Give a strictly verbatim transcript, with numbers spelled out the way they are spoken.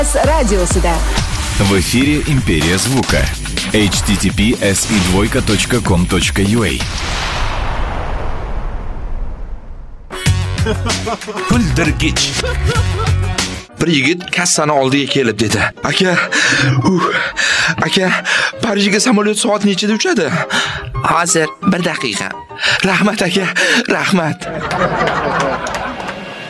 радиосida. В эфире «Империя звука». эйч ти ти пи эс и двойка точка ком точка ю а. Kuldirgich. Bir yigit kassani oldiga kelib dedi: "Aka, uh, aka, Parijga samolyot soat nechida uchadi?" "Hozir bir daqiqa." "Rahmat aka, rahmat."